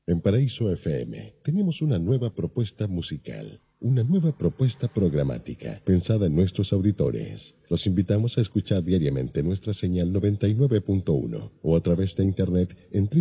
En Paraíso FM tenemos una nueva propuesta musical, una nueva propuesta programática pensada en nuestros auditores. Los invitamos a escuchar diariamente nuestra señal 99.1 o a través de internet en